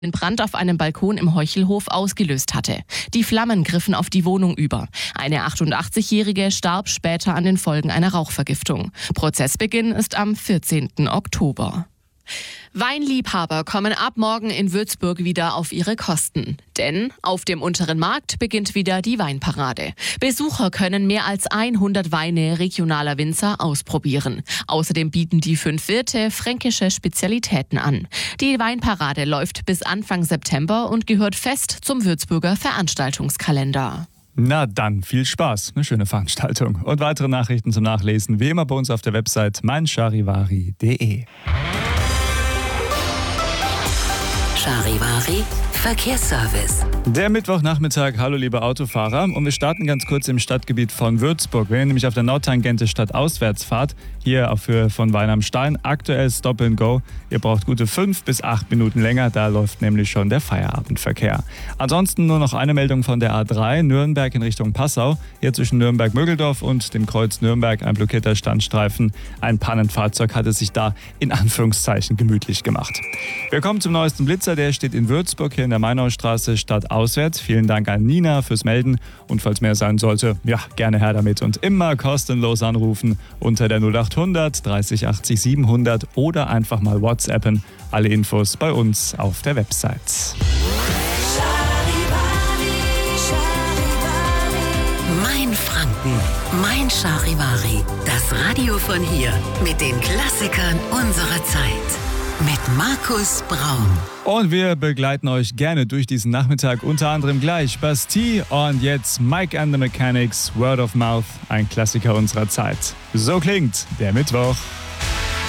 den Brand auf einem Balkon im Heuchelhof ausgelöst hatte. Die Flammen griffen auf die Wohnung über. Eine 88-Jährige starb später an den Folgen einer Rauchvergiftung. Prozessbeginn ist am 14. Oktober. Weinliebhaber kommen ab morgen in Würzburg wieder auf ihre Kosten. Denn auf dem Unteren Markt beginnt wieder die Weinparade. Besucher können mehr als 100 Weine regionaler Winzer ausprobieren. Außerdem bieten die 5 Wirte fränkische Spezialitäten an. Die Weinparade läuft bis Anfang September und gehört fest zum Würzburger Veranstaltungskalender. Na dann, viel Spaß, eine schöne Veranstaltung. Und weitere Nachrichten zum Nachlesen wie immer bei uns auf der Website meincharivari.de. Charivari Verkehrsservice. Der Mittwochnachmittag, hallo liebe Autofahrer, und wir starten ganz kurz im Stadtgebiet von Würzburg. Wir sind nämlich auf der Nordtangente Stadtauswärtsfahrt, hier auf Höhe von Wein am Stein, aktuell Stop and Go. Ihr braucht gute 5 bis 8 Minuten länger, da läuft nämlich schon der Feierabendverkehr. Ansonsten nur noch eine Meldung von der A3, Nürnberg in Richtung Passau. Hier zwischen Nürnberg-Mögeldorf und dem Kreuz Nürnberg ein blockierter Standstreifen. Ein Pannenfahrzeug hatte sich da in Anführungszeichen gemütlich gemacht. Wir kommen zum neuesten Blitzer, der steht in Würzburg, hier in der Mainaustraße stadtauswärts. Vielen Dank an Nina fürs Melden und falls mehr sein sollte, ja, gerne her damit und immer kostenlos anrufen unter der 0800 30 80 700 oder einfach mal WhatsAppen. Alle Infos bei uns auf der Website. Mein Franken, mein Charivari. Das Radio von hier mit den Klassikern unserer Zeit. Mit Markus Braun. Und wir begleiten euch gerne durch diesen Nachmittag, unter anderem gleich Bastille und jetzt Mike and the Mechanics, Word of Mouth, ein Klassiker unserer Zeit. So klingt der Mittwoch.